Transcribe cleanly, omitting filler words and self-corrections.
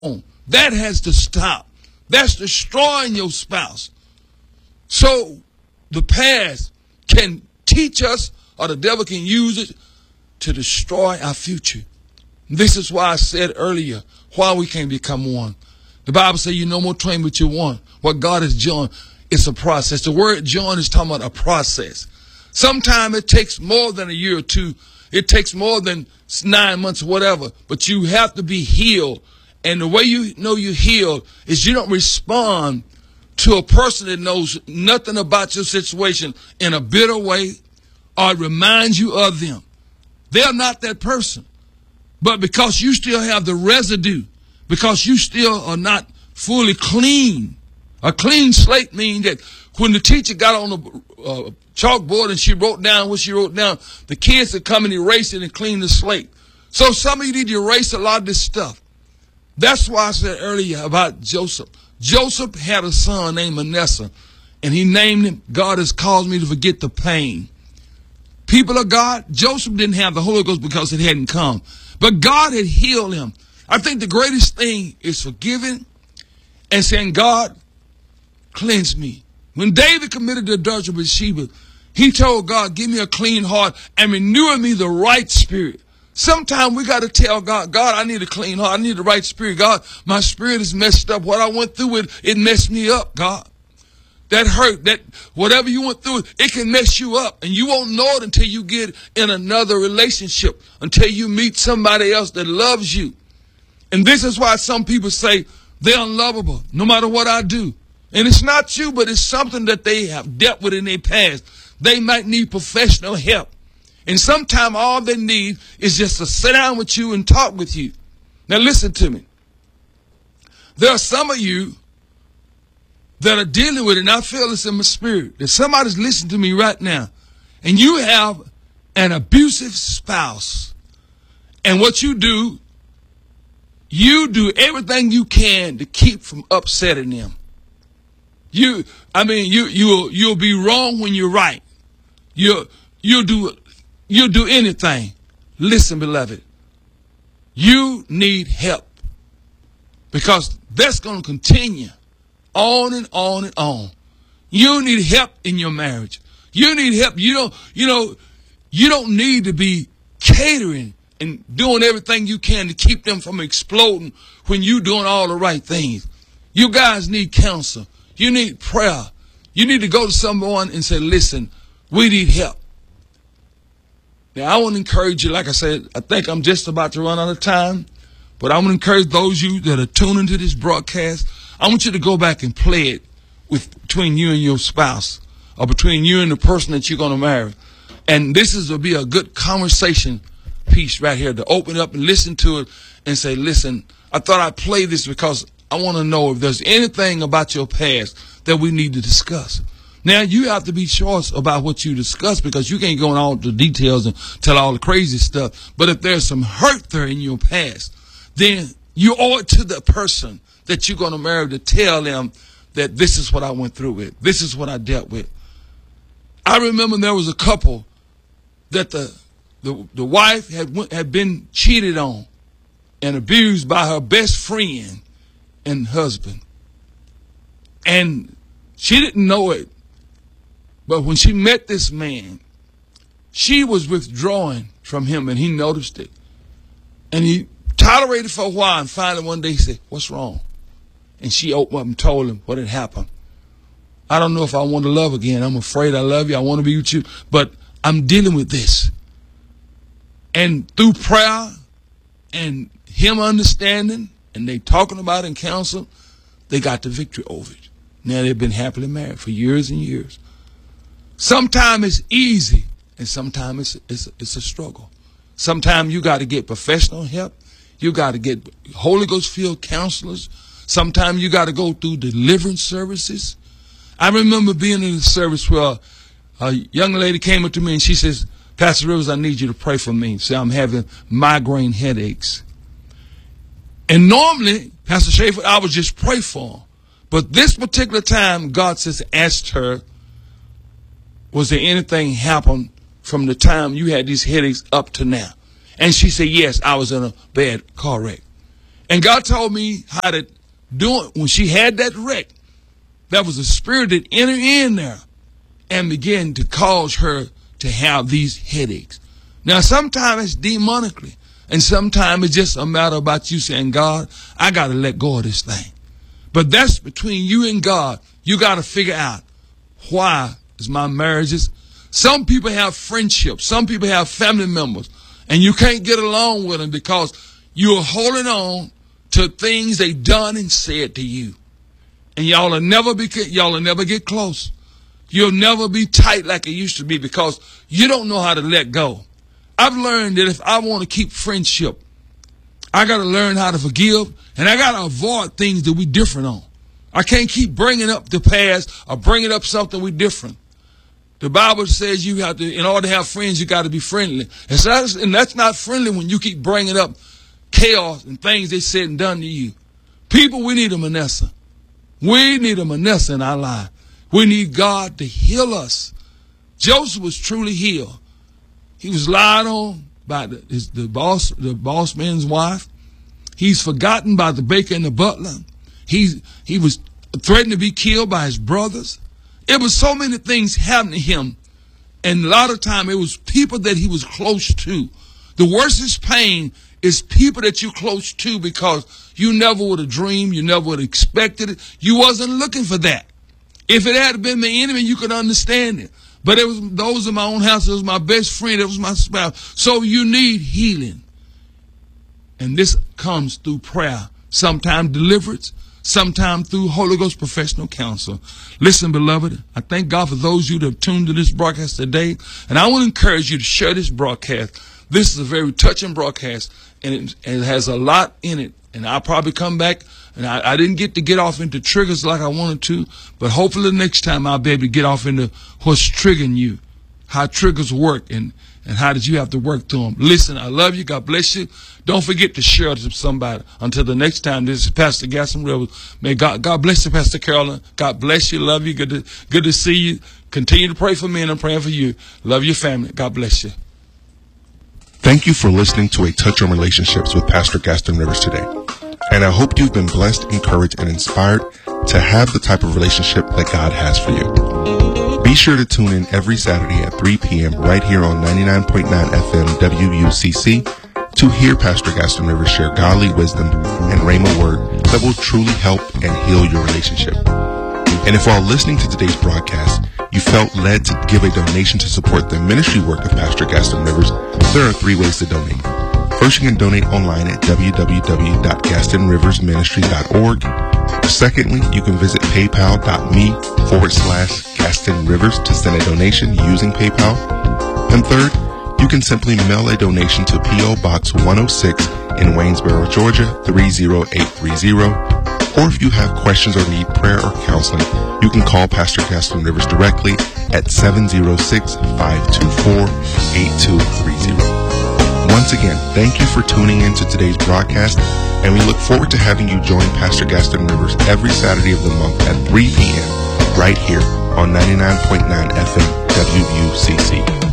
That has to stop. That's destroying your spouse. So the past can teach us, or the devil can use it to destroy our future. This is why I said earlier, why we can't become one. The Bible says you no more twain but you're one. What God has joined, it's a process. The word join is talking about a process. Sometimes it takes more than a year or two. It takes more than 9 months or whatever. But you have to be healed. And the way you know you're healed is you don't respond to a person that knows nothing about your situation in a bitter way or reminds you of them. They're not that person. But because you still have the residue, because you still are not fully clean. A clean slate means that when the teacher got on the chalkboard and she wrote down what she wrote down, the kids would come and erase it and clean the slate. So some of you need to erase a lot of this stuff. That's why I said earlier about Joseph. Joseph had a son named Manasseh, and he named him, God has caused me to forget the pain. People of God, Joseph didn't have the Holy Ghost because it hadn't come. But God had healed him. I think the greatest thing is forgiving and saying, God, cleanse me. When David committed the adultery with Bathsheba, he told God, give me a clean heart and renew in me the right spirit. Sometimes we got to tell God, God, I need a clean heart. I need the right spirit. God, my spirit is messed up. What I went through, it messed me up, God. That hurt, that whatever you went through, it can mess you up. And you won't know it until you get in another relationship, until you meet somebody else that loves you. And this is why some people say they're unlovable, no matter what I do. And it's not you, but it's something that they have dealt with in their past. They might need professional help. And sometimes all they need is just to sit down with you and talk with you. Now listen to me. There are some of you that are dealing with it, and I feel this in my spirit, that somebody's listening to me right now, and you have an abusive spouse. And what you do everything you can to keep from upsetting them. You'll be wrong when you're right. You'll do anything. Listen, beloved, you need help, because that's going to continue on and on and on. You need help in your marriage. You need help. You don't need to be catering and doing everything you can to keep them from exploding when you're doing all the right things. You guys need counsel. You need prayer. You need to go to someone and say, listen, we need help. Now, I want to encourage you, like I said, I think I'm just about to run out of time, but I want to encourage those of you that are tuning to this broadcast, I want you to go back and play it between you and your spouse, or between you and the person that you're going to marry. And this will be a good conversation piece right here to open up and listen to it and say, listen, I thought I'd play this because I want to know if there's anything about your past that we need to discuss. Now, you have to be choice about what you discuss, because you can't go in all the details and tell all the crazy stuff. But if there's some hurt there in your past, then you owe it to the person that you're going to marry to tell them that this is what I went through with. This is what I dealt with. I remember there was a couple that the wife had been cheated on and abused by her best friend and husband. And she didn't know it. But when she met this man, she was withdrawing from him, and he noticed it. And he tolerated for a while, and finally one day he said, what's wrong? And she opened up and told him what had happened. I don't know if I want to love again. I'm afraid I love you. I want to be with you, but I'm dealing with this. And through prayer and him understanding, and they talking about it in counsel, they got the victory over it. Now they've been happily married for years and years. Sometimes it's easy, and sometimes it's a struggle. Sometimes you got to get professional help. You got to get Holy Ghost-filled counselors. Sometimes you got to go through deliverance services. I remember being in a service where a young lady came up to me and she says, Pastor Rivers, I need you to pray for me. Say, I'm having migraine headaches. And normally, Pastor Schaefer, I would just pray for her. But this particular time, God says, asked her, was there anything happened from the time you had these headaches up to now? And she said, yes, I was in a bad car wreck. And God told me how to do it when she had that wreck. That was a spirit that entered in there and began to cause her to have these headaches. Now, sometimes it's demonically, and sometimes it's just a matter about you saying, God, I got to let go of this thing. But that's between you and God. You got to figure out, why is my marriages? Some people have friendships. Some people have family members, and you can't get along with them because you're holding on to things they done and said to you. And y'all will never get close. You'll never be tight like it used to be because you don't know how to let go. I've learned that if I want to keep friendship, I got to learn how to forgive, and I got to avoid things that we different on. I can't keep bringing up the past or bringing up something we different. The Bible says you have to, in order to have friends, you got to be friendly. And that's not friendly when you keep bringing up chaos and things they said and done to you. People, we need a Manasseh. We need a Manasseh in our life. We need God to heal us. Joseph was truly healed. He was lied on by the boss man's wife. He's forgotten by the baker and the butler. He was threatened to be killed by his brothers. It was so many things happening to him. And a lot of time it was people that he was close to. The worstest pain is people that you're close to because you never would have dreamed, you never would have expected it. You wasn't looking for that. If it had been the enemy, you could understand it. But it was those in my own house. It was my best friend. It was my spouse. So you need healing. And this comes through prayer. Sometimes deliverance. Sometimes through Holy Ghost professional counsel. Listen, beloved, I thank God for those of you that have tuned to this broadcast today. And I want to encourage you to share this broadcast. This is a very touching broadcast, and it has a lot in it. And I'll probably come back, and I didn't get off into triggers like I wanted to, but hopefully next time I'll be able to get off into what's triggering you, how triggers work, and how did you have to work through them. Listen, I love you. God bless you. Don't forget to share it to somebody. Until the next time, this is Pastor Gaston Rivers. May God bless you, Pastor Carolyn. God bless you. Love you. Good to see you. Continue to pray for me, and I'm praying for you. Love your family. God bless you. Thank you for listening to A Touch on Relationships with Pastor Gaston Rivers today. And I hope you've been blessed, encouraged, and inspired to have the type of relationship that God has for you. Be sure to tune in every Saturday at 3 p.m. right here on 99.9 FM WUCC to hear Pastor Gaston Rivers share godly wisdom and rhema word that will truly help and heal your relationship. And if while listening to today's broadcast, you felt led to give a donation to support the ministry work of Pastor Gaston Rivers, there are 3 ways to donate. First, you can donate online at www.gastonriversministry.org. Secondly, you can visit paypal.me/Gaston Rivers to send a donation using PayPal. And third, you can simply mail a donation to P.O. Box 106 in Waynesboro, Georgia 30830. Or if you have questions or need prayer or counseling, you can call Pastor Gaston Rivers directly at 706-524-8230. Once again, thank you for tuning in to today's broadcast, and we look forward to having you join Pastor Gaston Rivers every Saturday of the month at 3 p.m. right here on 99.9 FM WUCC.